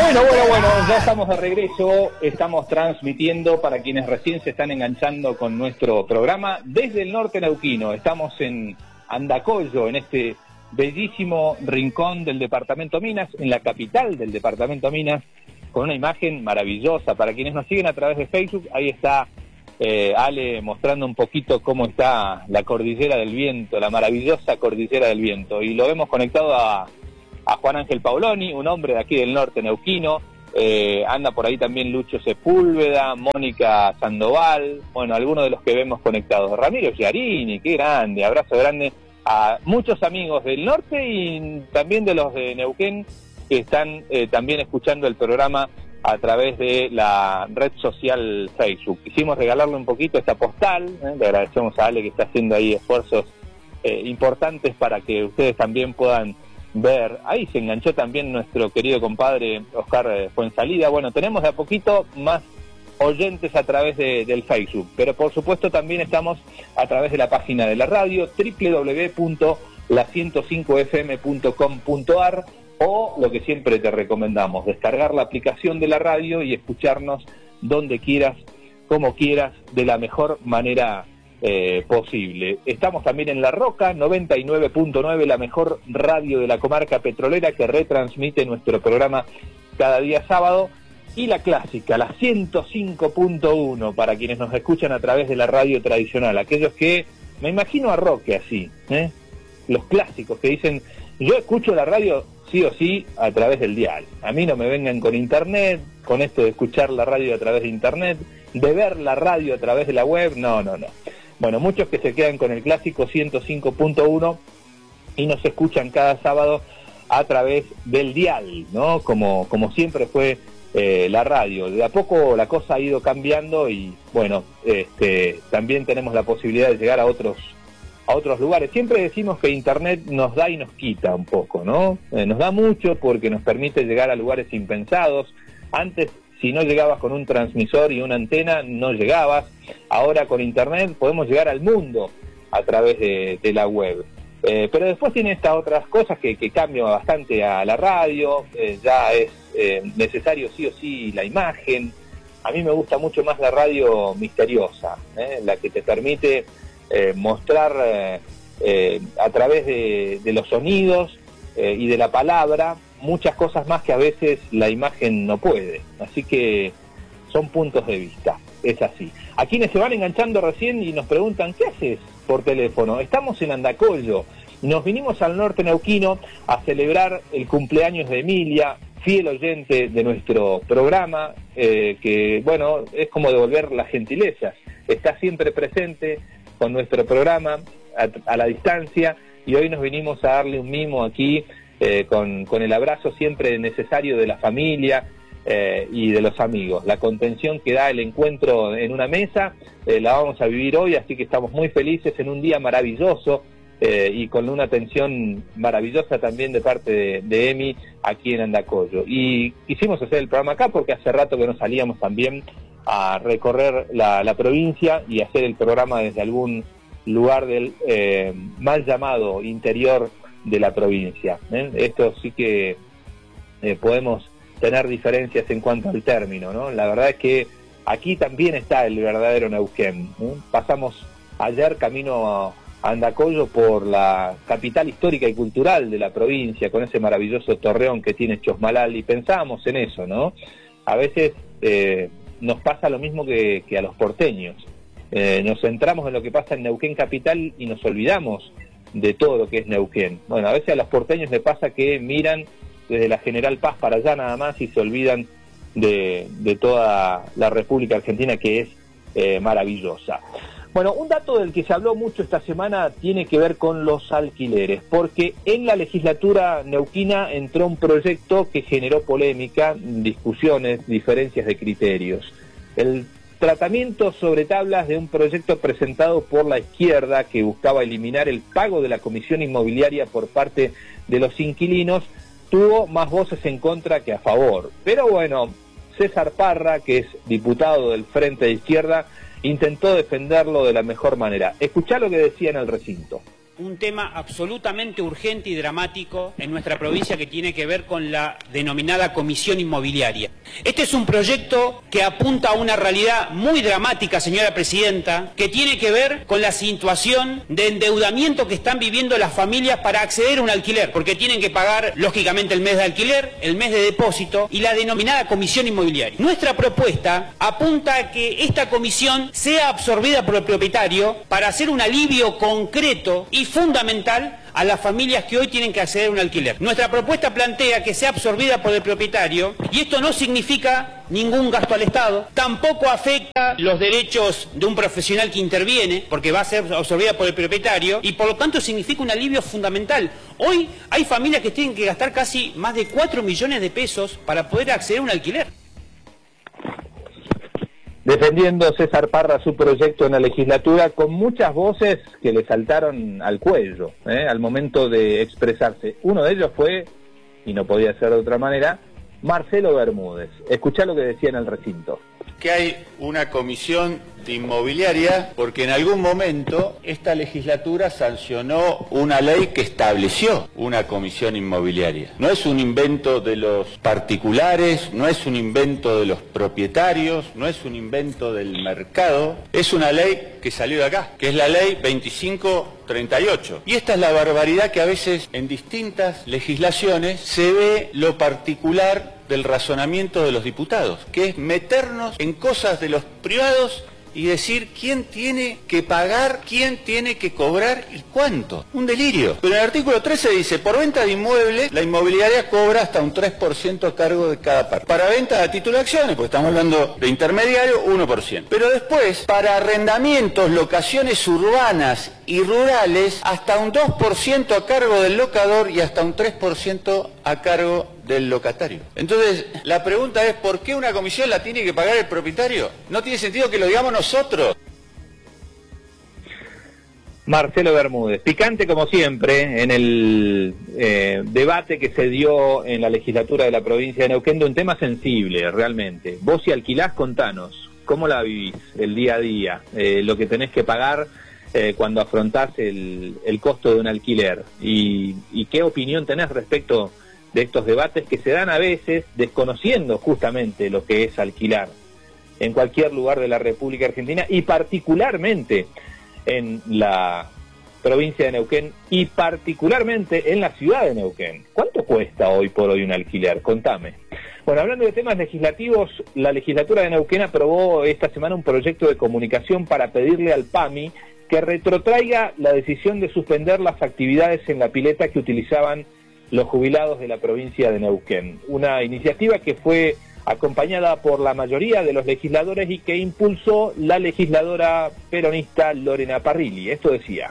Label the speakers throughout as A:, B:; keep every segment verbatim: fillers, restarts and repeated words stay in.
A: Bueno, bueno, bueno, ya estamos de regreso, estamos transmitiendo para quienes recién se están enganchando con nuestro programa desde el norte neuquino. Estamos en Andacollo, en este bellísimo rincón del departamento Minas, en la capital del departamento Minas, con una imagen maravillosa. Para quienes nos siguen a través de Facebook, ahí está eh, Ale mostrando un poquito cómo está la Cordillera del Viento, la maravillosa Cordillera del Viento, y lo vemos conectado a a Juan Ángel Pauloni, un hombre de aquí del norte neuquino, eh, anda por ahí también Lucho Sepúlveda, Mónica Sandoval, bueno, algunos de los que vemos conectados, Ramiro Giarini, qué grande, abrazo grande a muchos amigos del norte y también de los de Neuquén que están eh, también escuchando el programa a través de la red social Facebook. Quisimos regalarle un poquito esta postal, eh, le agradecemos a Ale que está haciendo ahí esfuerzos eh, importantes para que ustedes también puedan ver. Ahí se enganchó también nuestro querido compadre Oscar Fuensalida. Bueno, tenemos de a poquito más oyentes a través de, del Facebook, pero por supuesto también estamos a través de la página de la radio, doble u doble u doble u punto la ciento cinco f m punto com punto a r, o lo que siempre te recomendamos, descargar la aplicación de la radio y escucharnos donde quieras, como quieras, de la mejor manera Eh, posible. Estamos también en La Roca, noventa y nueve punto nueve, la mejor radio de la comarca petrolera que retransmite nuestro programa cada día sábado, y la clásica, la ciento cinco punto uno, para quienes nos escuchan a través de la radio tradicional, aquellos que, me imagino a Roque así, ¿eh? los clásicos que dicen, yo escucho la radio sí o sí a través del dial, a mí no me vengan con internet, con esto de escuchar la radio a través de internet, de ver la radio a través de la web, no, no, no. Bueno, muchos que se quedan con el clásico ciento cinco punto uno y nos escuchan cada sábado a través del dial, ¿no? Como, como siempre fue eh, la radio. De a poco la cosa ha ido cambiando y, bueno, este, también tenemos la posibilidad de llegar a otros, a otros lugares. Siempre decimos que Internet nos da y nos quita un poco, ¿no? Eh, nos da mucho porque nos permite llegar a lugares impensados. Antes, si no llegabas con un transmisor y una antena, no llegabas. Ahora con internet podemos llegar al mundo a través de, de la web. Eh, pero después tiene estas otras cosas que, que cambian bastante a la radio. Eh, ya es eh, necesario sí o sí la imagen. A mí me gusta mucho más la radio misteriosa, ¿eh? la que te permite eh, mostrar eh, eh, a través de, de los sonidos eh, y de la palabra muchas cosas más que a veces la imagen no puede. Así que son puntos de vista, es así. A quienes se van enganchando recién y nos preguntan, ¿qué haces por teléfono? Estamos en Andacollo, nos vinimos al norte neuquino a celebrar el cumpleaños de Emilia, fiel oyente de nuestro programa, eh, que bueno, es como devolver las gentilezas, está siempre presente con nuestro programa a, a la distancia, y hoy nos vinimos a darle un mimo aquí, Eh, con, con el abrazo siempre necesario de la familia eh, y de los amigos. La contención que da el encuentro en una mesa eh, la vamos a vivir hoy, así que estamos muy felices en un día maravilloso eh, y con una atención maravillosa también de parte de, de Emi aquí en Andacollo. Y quisimos hacer el programa acá porque hace rato que no salíamos también a recorrer la, la provincia y hacer el programa desde algún lugar del eh, mal llamado interior de la provincia. ¿eh? Esto sí que eh, podemos tener diferencias en cuanto al término, ¿no? La verdad es que aquí también está el verdadero Neuquén. ¿eh? Pasamos ayer camino a Andacollo por la capital histórica y cultural de la provincia, con ese maravilloso torreón que tiene Chosmalal, y pensábamos en eso, ¿no? A veces eh, nos pasa lo mismo que, que a los porteños. Eh, nos centramos en lo que pasa en Neuquén capital y nos olvidamos de todo lo que es Neuquén. Bueno, a veces a los porteños les pasa que miran desde la General Paz para allá nada más y se olvidan de, de toda la República Argentina, que es eh, maravillosa. Bueno, un dato del que se habló mucho esta semana tiene que ver con los alquileres, porque en la legislatura neuquina entró un proyecto que generó polémica, discusiones, diferencias de criterios. El tratamiento sobre tablas de un proyecto presentado por la izquierda que buscaba eliminar el pago de la comisión inmobiliaria por parte de los inquilinos tuvo más voces en contra que a favor. Pero bueno, César Parra, que es diputado del Frente de Izquierda, intentó defenderlo de la mejor manera. Escuchá lo que decía en el recinto.
B: un tema absolutamente urgente y dramático en nuestra provincia que tiene que ver con la denominada comisión inmobiliaria. Este es un proyecto que apunta a una realidad muy dramática, señora presidenta, que tiene que ver con la situación de endeudamiento que están viviendo las familias para acceder a un alquiler, porque tienen que pagar, lógicamente, el mes de alquiler, el mes de depósito y la denominada comisión inmobiliaria. Nuestra propuesta apunta a que esta comisión sea absorbida por el propietario para hacer un alivio concreto y fundamental a las familias que hoy tienen que acceder a un alquiler. Nuestra propuesta plantea que sea absorbida por el propietario y esto no significa ningún gasto al Estado, tampoco afecta los derechos de un profesional que interviene porque va a ser absorbida por el propietario y por lo tanto significa un alivio fundamental. Hoy hay familias que tienen que gastar casi más de cuatro millones de pesos para poder acceder a un alquiler.
A: Defendiendo César Parra su proyecto en la legislatura con muchas voces que le saltaron al cuello, ¿eh? al momento de expresarse. Uno de ellos fue, y no podía ser de otra manera, Marcelo Bermúdez. Escuchá lo que decía en el recinto.
C: Que hay una comisión de inmobiliaria porque en algún momento esta legislatura sancionó una ley que estableció una comisión inmobiliaria. No es un invento de los particulares, no es un invento de los propietarios, no es un invento del mercado, es una ley que salió de acá, que es la ley veinticinco treinta y ocho. Y esta es la barbaridad que a veces en distintas legislaciones se ve lo particular del razonamiento de los diputados, que es meternos en cosas de los privados y decir quién tiene que pagar, quién tiene que cobrar y cuánto. Un delirio. Pero en el artículo trece dice, por venta de inmuebles, la inmobiliaria cobra hasta un tres por ciento a cargo de cada parte. Para venta a título de acciones, porque estamos hablando de intermediario, uno por ciento. Pero después, para arrendamientos, locaciones urbanas y rurales, hasta un dos por ciento a cargo del locador y hasta un tres por ciento a cargo del locatario. Entonces, la pregunta es, ¿por qué una comisión la tiene que pagar el propietario? No tiene sentido que lo digamos nosotros.
A: Marcelo Bermúdez, picante como siempre en el eh, debate que se dio en la legislatura de la provincia de Neuquén de un tema sensible, realmente. Vos si alquilás, contanos, ¿cómo la vivís el día a día? Eh, lo que tenés que pagar eh, cuando afrontás el, el costo de un alquiler. Y, y qué opinión tenés respecto de estos debates que se dan a veces desconociendo justamente lo que es alquilar en cualquier lugar de la República Argentina y particularmente en la provincia de Neuquén y particularmente en la ciudad de Neuquén. ¿Cuánto cuesta hoy por hoy un alquiler? Contame. Bueno, hablando de temas legislativos, la legislatura de Neuquén aprobó esta semana un proyecto de comunicación para pedirle al PAMI que retrotraiga la decisión de suspender las actividades en la pileta que utilizaban los jubilados de la provincia de Neuquén. Una iniciativa que fue acompañada por la mayoría de los legisladores y que impulsó la legisladora peronista Lorena Parrilli. Esto decía.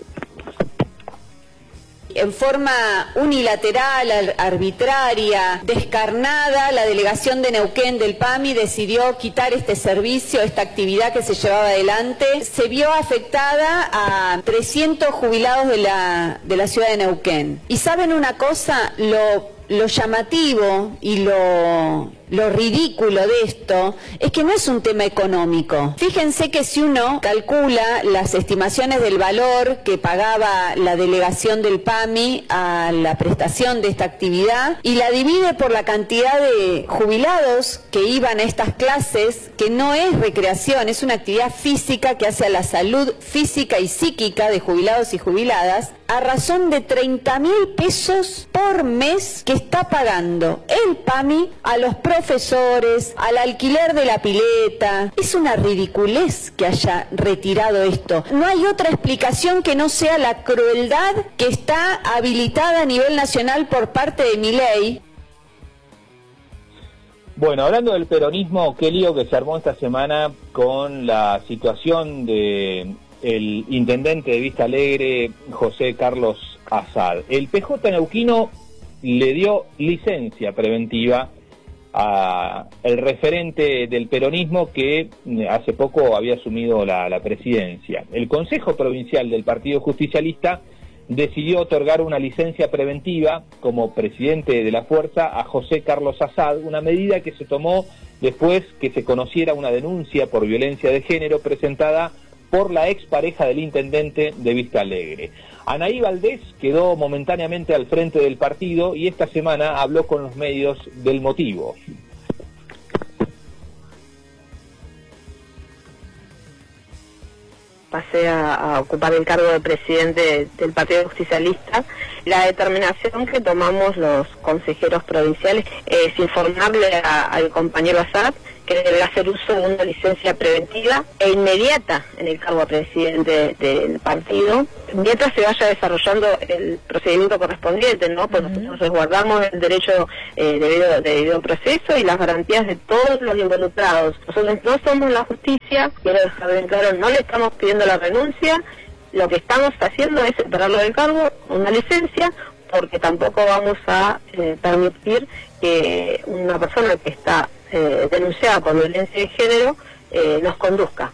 D: En forma unilateral, arbitraria, descarnada, la delegación de Neuquén del PAMI decidió quitar este servicio, esta actividad que se llevaba adelante. Se vio afectada a trescientos jubilados de la, de la ciudad de Neuquén. Y ¿saben una cosa? Lo, lo llamativo y lo... Lo ridículo de esto es que no es un tema económico. Fíjense que si uno calcula las estimaciones del valor que pagaba la delegación del PAMI a la prestación de esta actividad y la divide por la cantidad de jubilados que iban a estas clases, que no es recreación, es una actividad física que hace a la salud física y psíquica de jubilados y jubiladas, a razón de treinta mil pesos por mes que está pagando el PAMI a los profesores, al alquiler de la pileta. Es una ridiculez que haya retirado esto. No hay otra explicación que no sea la crueldad que está habilitada a nivel nacional por parte de Milei.
A: Bueno, hablando del peronismo, qué lío que se armó esta semana con la situación de el intendente de Vista Alegre, José Carlos Azad. El P J neuquino le dio licencia preventiva a el referente del peronismo que hace poco había asumido la, la presidencia. El Consejo Provincial del Partido Justicialista decidió otorgar una licencia preventiva como presidente de la fuerza a José Carlos Azad, una medida que se tomó después que se conociera una denuncia por violencia de género presentada por la expareja del intendente de Vista Alegre. Anaí Valdés quedó momentáneamente al frente del partido y esta semana habló con los medios del motivo.
E: Pasé a, a ocupar el cargo de presidente del Partido Justicialista. La determinación que tomamos los consejeros provinciales es informarle a, al compañero Assad que debe hacer uso de una licencia preventiva e inmediata en el cargo de presidente del partido, mientras se vaya desarrollando el procedimiento correspondiente, ¿no? Porque nosotros resguardamos el derecho eh, debido, de debido proceso y las garantías de todos los involucrados. Nosotros no somos la justicia, quiero dejar bien claro, no le estamos pidiendo la renuncia, lo que estamos haciendo es separarlo del cargo, una licencia, porque tampoco vamos a eh, permitir que una persona que está eh, denunciada por violencia de género eh, nos conduzca.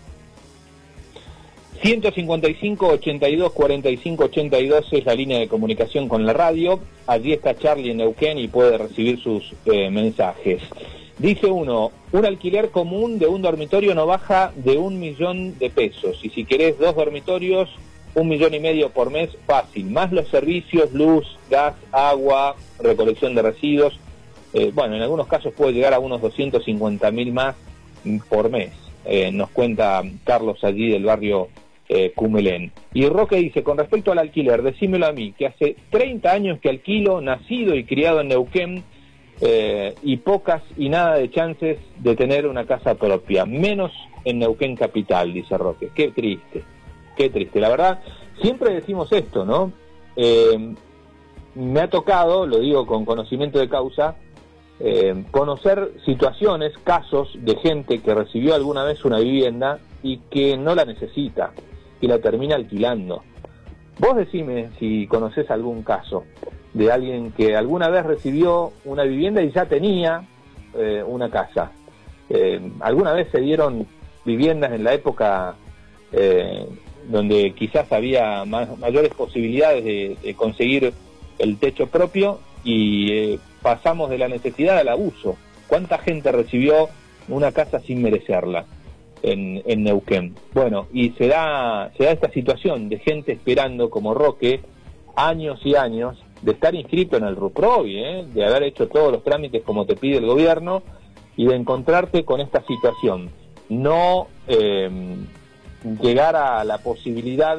A: ciento cincuenta y cinco, ochenta y dos, cuarenta y cinco, ochenta y dos es la línea de comunicación con la radio. Allí está Charlie en Neuquén y puede recibir sus eh, mensajes. Dice uno, un alquiler común de un dormitorio no baja de un millón de pesos. Y si querés dos dormitorios, un millón y medio por mes, fácil. Más los servicios, luz, gas, agua, recolección de residuos. Eh, bueno, en algunos casos puede llegar a unos doscientos cincuenta mil más por mes. Eh, nos cuenta Carlos allí del barrio eh, Cumelén. Y Roque dice, con respecto al alquiler, decímelo a mí, que hace treinta años que alquilo, nacido y criado en Neuquén, eh, y pocas y nada de chances de tener una casa propia, menos en Neuquén capital, dice Roque. Qué triste, qué triste. La verdad, siempre decimos esto, ¿no? Eh, me ha tocado, lo digo con conocimiento de causa, Eh, conocer situaciones, casos de gente que recibió alguna vez una vivienda y que no la necesita y la termina alquilando. Vos decime si conocés algún caso de alguien que alguna vez recibió una vivienda y ya tenía eh, una casa. Eh, alguna vez se dieron viviendas en la época eh, donde quizás había más, mayores posibilidades de, de conseguir el techo propio y eh, pasamos de la necesidad al abuso. ¿Cuánta gente recibió una casa sin merecerla en, en Neuquén? Bueno, y se da, se da esta situación de gente esperando, como Roque, años y años, de estar inscrito en el RUPROVI, ¿eh? de haber hecho todos los trámites como te pide el gobierno, y de encontrarte con esta situación. No eh, llegar a la posibilidad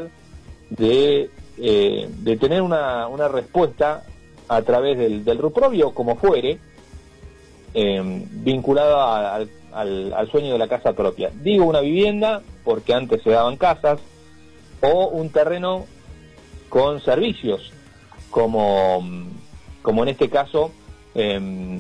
A: de, eh, de tener una, una respuesta a través del, del RUPROVI o como fuere, eh, vinculada al, al, al sueño de la casa propia. Digo una vivienda porque antes se daban casas, o un terreno con servicios, como, como en este caso eh,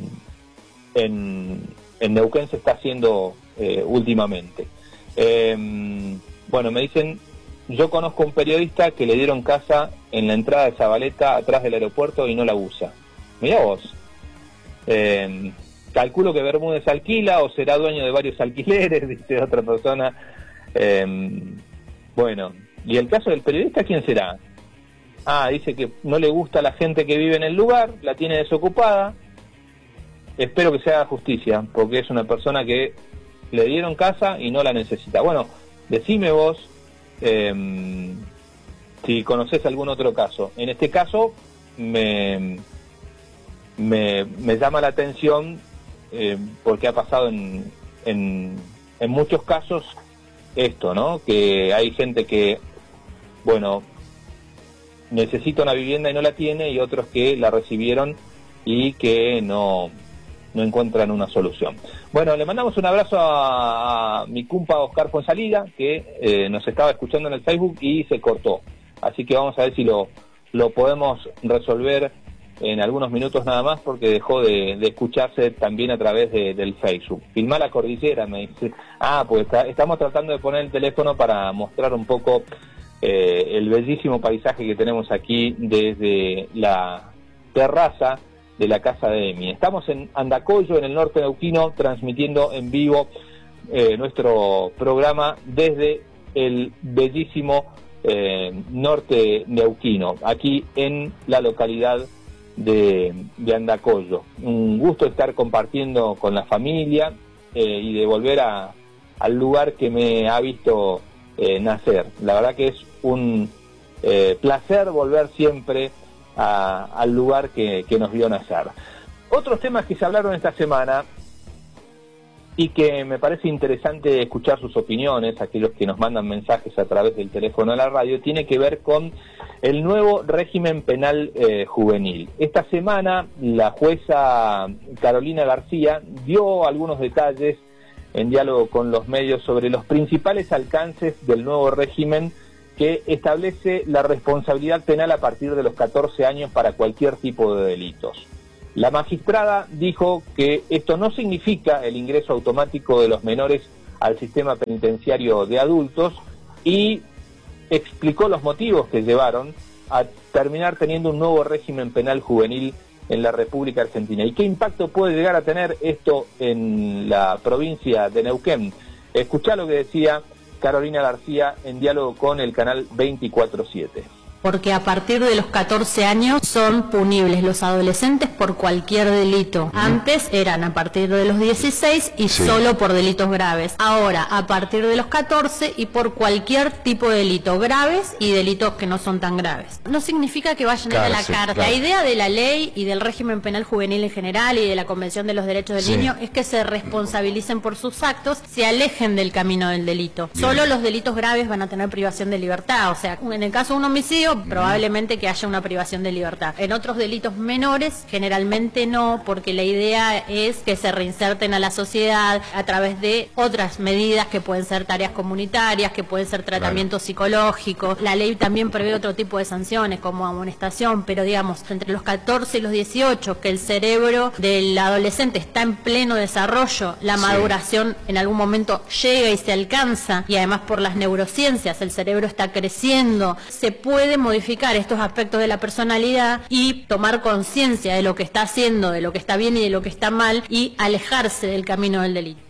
A: en, en Neuquén se está haciendo eh, últimamente. Eh, bueno, me dicen... Yo conozco un periodista que le dieron casa en la entrada de Zabaleta, atrás del aeropuerto, y no la usa. Mirá vos. Eh, calculo que Bermúdez alquila o será dueño de varios alquileres, dice otra persona. Eh, bueno, ¿y el caso del periodista quién será? Ah, dice que no le gusta a la gente que vive en el lugar, la tiene desocupada. Espero que se haga justicia, porque es una persona que le dieron casa y no la necesita. Bueno, decime vos, Eh, si conocés algún otro caso. En este caso me, me, me llama la atención eh, porque ha pasado en, en, en muchos casos esto, ¿no? Que hay gente que, bueno, necesita una vivienda y no la tiene, y otros que la recibieron y que no, no encuentran una solución. Bueno, le mandamos un abrazo a, a mi compa Oscar Fonsalida, que eh, nos estaba escuchando en el Facebook y se cortó. Así que vamos a ver si lo, lo podemos resolver en algunos minutos nada más, porque dejó de, de escucharse también a través de, del Facebook. Filmá la cordillera, me dice. Ah, pues está, estamos tratando de poner el teléfono para mostrar un poco eh, el bellísimo paisaje que tenemos aquí desde la terraza de la casa de Emi. Estamos en Andacollo, en el norte neuquino, transmitiendo en vivo eh, nuestro programa desde el bellísimo eh, norte neuquino, aquí en la localidad de, de Andacollo. Un gusto estar compartiendo con la familia eh, y de volver a, al lugar que me ha visto eh, nacer. La verdad que es un eh, placer volver siempre a, al lugar que, que nos vio nacer. Otros temas que se hablaron esta semana y que me parece interesante escuchar sus opiniones, aquellos que nos mandan mensajes a través del teléfono de la radio, tiene que ver con el nuevo régimen penal eh, juvenil. Esta semana la jueza Carolina García dio algunos detalles en diálogo con los medios sobre los principales alcances del nuevo régimen que establece la responsabilidad penal a partir de los catorce años para cualquier tipo de delitos. La magistrada dijo que esto no significa el ingreso automático de los menores al sistema penitenciario de adultos y explicó los motivos que llevaron a terminar teniendo un nuevo régimen penal juvenil en la República Argentina. ¿Y qué impacto puede llegar a tener esto en la provincia de Neuquén? Escuchá lo que decía Carolina García en diálogo con el canal veinticuatro siete.
F: Porque a partir de los catorce años son punibles los adolescentes por cualquier delito. Antes eran a partir de los dieciséis y sí. solo por delitos graves. Ahora a partir de los catorce y por cualquier tipo de delito, graves y delitos que no son tan graves. No significa que vayan a ir a la cárcel. Claro. La idea de la ley y del régimen penal juvenil en general y de la Convención de los Derechos del sí. Niño es que se responsabilicen por sus actos, se alejen del camino del delito. Bien. Solo los delitos graves van a tener privación de libertad. O sea, en el caso de un homicidio probablemente que haya una privación de libertad. En otros delitos menores, generalmente no, porque la idea es que se reinserten a la sociedad a través de otras medidas que pueden ser tareas comunitarias, que pueden ser tratamientos claro. psicológicos. La ley también prevé otro tipo de sanciones, como amonestación, pero digamos, entre los catorce y los dieciocho, que el cerebro del adolescente está en pleno desarrollo, la sí. maduración en algún momento llega y se alcanza, y además por las neurociencias, el cerebro está creciendo, se puede modificar estos aspectos de la personalidad y tomar conciencia de lo que está haciendo, de lo que está bien y de lo que está mal, y alejarse del camino del delito.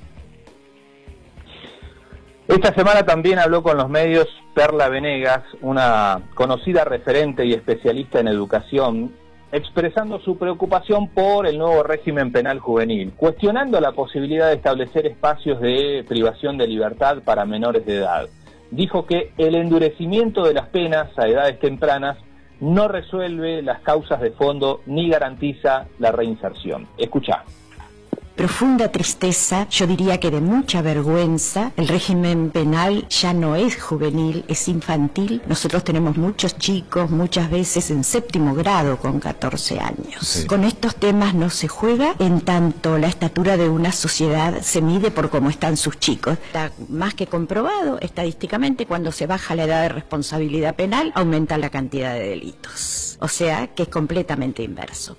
A: Esta semana también habló con los medios Perla Venegas, una conocida referente y especialista en educación, expresando su preocupación por el nuevo régimen penal juvenil, cuestionando la posibilidad de establecer espacios de privación de libertad para menores de edad. Dijo que el endurecimiento de las penas a edades tempranas no resuelve las causas de fondo ni garantiza la reinserción. Escuchá.
G: Profunda tristeza, yo diría que de mucha vergüenza. El régimen penal ya no es juvenil, es infantil. Nosotros tenemos muchos chicos, muchas veces en séptimo grado con catorce años. Sí. Con estos temas no se juega, en tanto la estatura de una sociedad se mide por cómo están sus chicos. Está más que comprobado estadísticamente, cuando se baja la edad de responsabilidad penal, aumenta la cantidad de delitos. O sea que es completamente inverso.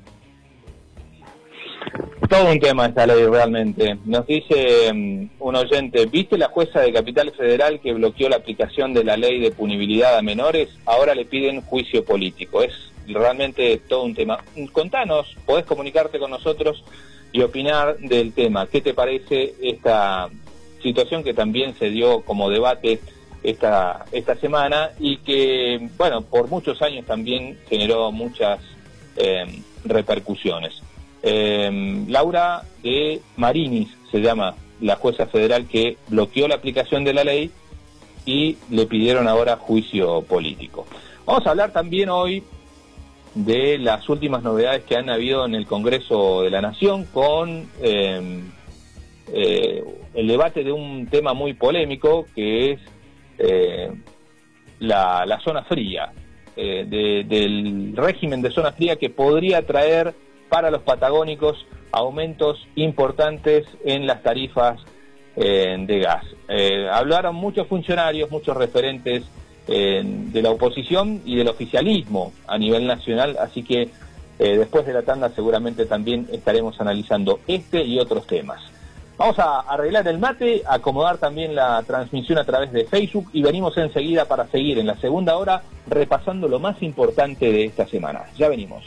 A: Todo un tema esta ley realmente. Nos dice um, un oyente, ¿viste la jueza de Capital Federal que bloqueó la aplicación de la ley de punibilidad a menores? Ahora le piden juicio político. Es realmente todo un tema. Contanos, podés comunicarte con nosotros y opinar del tema. ¿Qué te parece esta situación que también se dio como debate esta, esta semana y que, bueno, por muchos años también generó muchas eh, repercusiones? Eh, Laura de Marinis se llama la jueza federal que bloqueó la aplicación de la ley y le pidieron ahora juicio político. Vamos a hablar también hoy de las últimas novedades que han habido en el Congreso de la Nación con eh, eh, el debate de un tema muy polémico que es eh, la, la zona fría, eh, de, del régimen de zona fría que podría traer para los patagónicos aumentos importantes en las tarifas eh, de gas. Eh, hablaron muchos funcionarios, muchos referentes eh, de la oposición y del oficialismo a nivel nacional, así que eh, después de la tanda seguramente también estaremos analizando este y otros temas. Vamos a arreglar el mate, acomodar también la transmisión a través de Facebook y venimos enseguida para seguir en la segunda hora repasando lo más importante de esta semana. Ya venimos.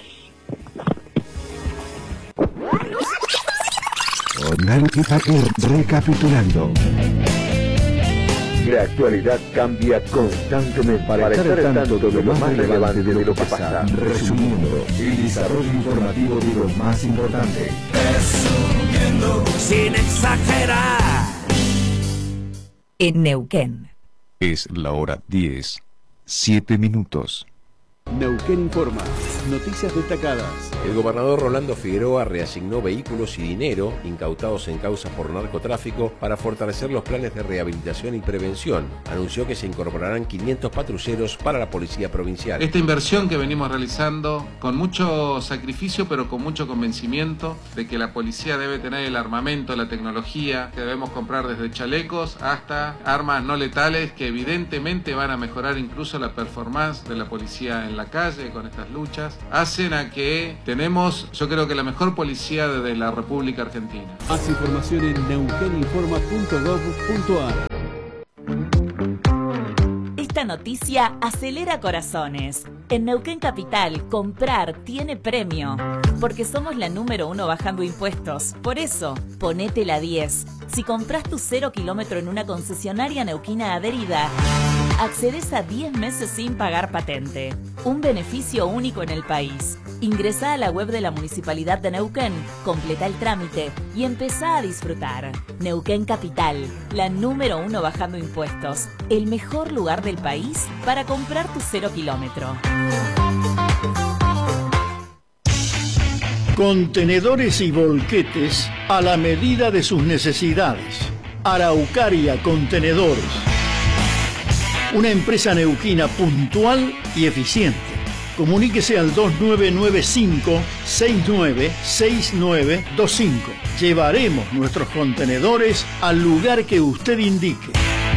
H: Recapitulando. La actualidad cambia constantemente para, para estar al tanto de lo más relevante de lo que pasa. Resumiendo el desarrollo informativo de lo más importante. Resumiendo
I: sin exagerar.
J: En Neuquén,
H: Es la hora diez, siete minutos.
I: Neuquén Informa. Noticias destacadas.
J: El gobernador Rolando Figueroa reasignó vehículos y dinero incautados en causas por narcotráfico para fortalecer los planes de rehabilitación y prevención. Anunció que se incorporarán quinientos patrulleros para la policía provincial.
K: Esta inversión que venimos realizando con mucho sacrificio pero con mucho convencimiento de que la policía debe tener el armamento, la tecnología, que debemos comprar desde chalecos hasta armas no letales que evidentemente van a mejorar incluso la performance de la policía en la calle con estas luchas, hacen a que tenemos, yo creo que la mejor policía de la República Argentina.
I: Más información en neuquén informa punto gov punto ar.
L: Esta noticia acelera corazones. En Neuquén Capital, comprar tiene premio. Porque somos la número uno bajando impuestos. Por eso, ponete la diez. Si compras tu cero kilómetro en una concesionaria neuquina adherida, accedes a diez meses sin pagar patente. Un beneficio único en el país. Ingresá a la web de la Municipalidad de Neuquén, completa el trámite y empezá a disfrutar. Neuquén Capital, la número uno bajando impuestos. El mejor lugar del país para comprar tu cero kilómetro.
M: Contenedores y volquetes a la medida de sus necesidades. Araucaria Contenedores. Una empresa neuquina puntual y eficiente. Comuníquese al dos nueve nueve cinco, seis nueve seis nueve dos cinco. Llevaremos nuestros contenedores al lugar que usted indique.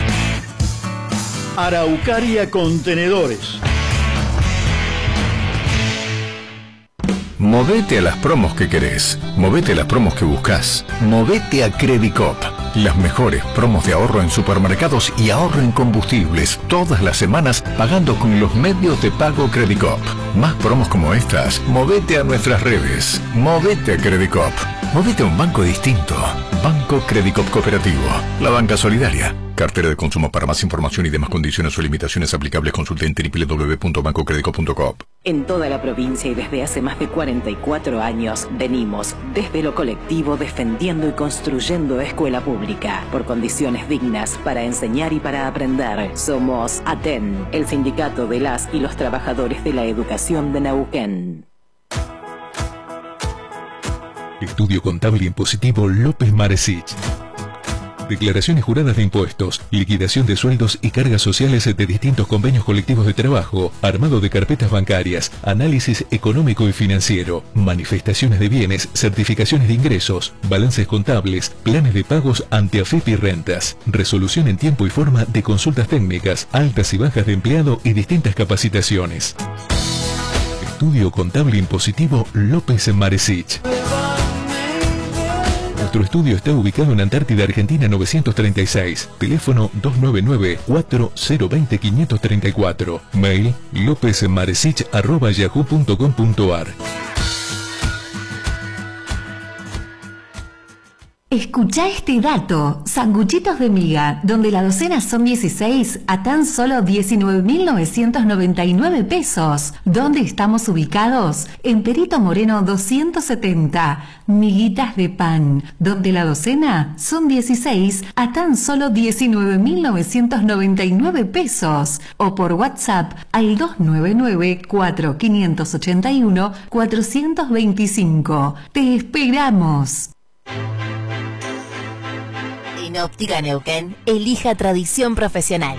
M: Araucaria Contenedores.
N: Movete a las promos que querés. Movete a las promos que buscas. Movete a Credicop. Las mejores promos de ahorro en supermercados y ahorro en combustibles todas las semanas pagando con los medios de pago Credicop. Más promos como estas, movete a nuestras redes. Movete a Credicop. Movete a un banco distinto. Banco Credicop Cooperativo. La banca solidaria. Cartera de consumo. Para más información y demás condiciones o limitaciones aplicables consulte en doble u doble u doble u punto banco credicop punto com.
O: En toda la provincia y desde hace más de cuarenta y cuatro años venimos desde lo colectivo defendiendo y construyendo escuela pública por condiciones dignas para enseñar y para aprender. Somos ATEN, el sindicato de las y los trabajadores de la educación de Neuquén.
P: Estudio Contable Impositivo López Maresich. Declaraciones juradas de impuestos, liquidación de sueldos y cargas sociales de distintos convenios colectivos de trabajo, armado de carpetas bancarias, análisis económico y financiero, manifestaciones de bienes, certificaciones de ingresos, balances contables, planes de pagos ante AFIP y rentas, resolución en tiempo y forma de consultas técnicas, altas y bajas de empleado y distintas capacitaciones. Estudio Contable Impositivo López Maresich. Nuestro estudio está ubicado en Antártida, Argentina novecientos treinta y seis. Teléfono dos nueve nueve, cuatro cero dos cero, cinco tres cuatro. Mail lopezmaresich arroba yahoo punto com punto ar.
Q: Escucha este dato. Sanguchitos de miga, donde la docena son dieciséis a tan solo diecinueve mil novecientos noventa y nueve pesos. ¿Dónde estamos ubicados? En Perito Moreno doscientos setenta. Miguitas de pan, donde la docena son dieciséis a tan solo diecinueve mil novecientos noventa y nueve pesos. O por WhatsApp al dos nueve nueve, cuatro cinco ocho uno, cuatro dos cinco. ¡Te esperamos!
L: En Óptica Neuquén, elija tradición profesional.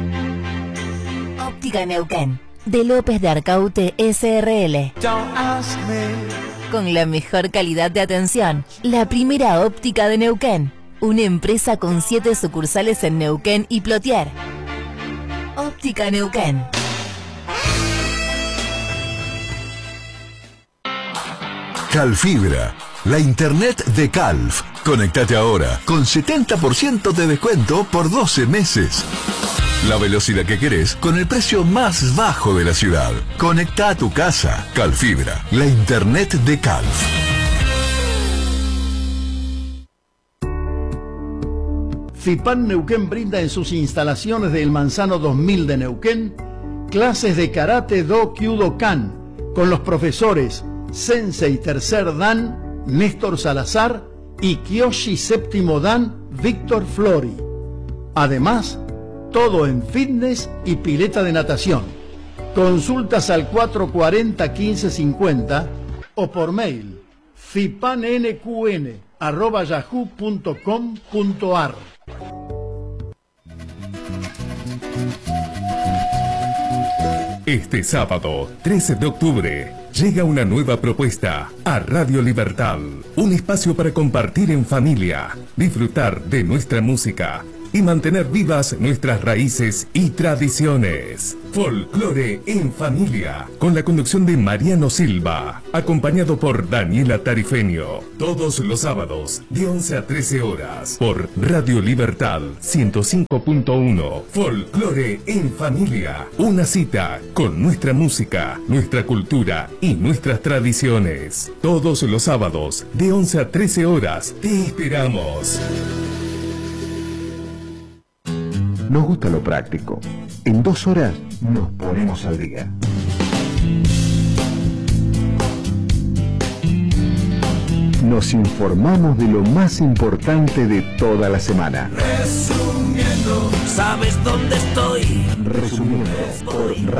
L: Óptica Neuquén, de López de Arcaute S R L. Con la mejor calidad de atención, la primera óptica de Neuquén. Una empresa con siete sucursales en Neuquén y Plotier. Óptica Neuquén.
R: Calfibra, la internet de Calf. Conectate ahora con setenta por ciento de descuento por doce meses. La velocidad que querés con el precio más bajo de la ciudad. Conecta a tu casa. Calfibra, la internet de Calf.
M: FIPAN Neuquén brinda en sus instalaciones del Manzano dos mil de Neuquén clases de Karate Do Kyudo-kan con los profesores Sensei Tercer Dan, Néstor Salazar y Kyoshi Séptimo Dan, Víctor Flori. Además, todo en fitness y pileta de natación. Consultas al cuatro cuatro cero, quince cincuenta o por mail fipannqn arroba yahoo punto com punto ar.
S: Este sábado, trece de octubre, llega una nueva propuesta a Radio Libertad. Un espacio para compartir en familia, disfrutar de nuestra música y mantener vivas nuestras raíces y tradiciones. Folclore en familia, con la conducción de Mariano Silva, acompañado por Daniela Tarifeño, todos los sábados de once a trece horas, por Radio Libertad ciento cinco punto uno. Folclore en familia, una cita con nuestra música, nuestra cultura y nuestras tradiciones. Todos los sábados de once a trece horas, te esperamos.
H: Nos gusta lo práctico. En dos horas nos ponemos al día. Nos informamos de lo más importante de toda la semana.
T: Resumiendo, ¿sabes dónde estoy?
H: Resumiendo por